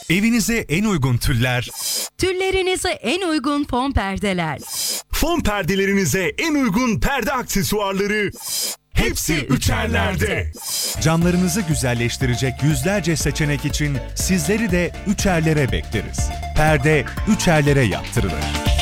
Evinize en uygun tüller, Tüllerinize en uygun fon perdeler. fon perdelerinize en uygun perde aksesuarları, hepsi Üçerler'de. Camlarınızı güzelleştirecek yüzlerce seçenek için sizleri de Üçerler'e bekleriz. Perde Üçerler'e yaptırılır.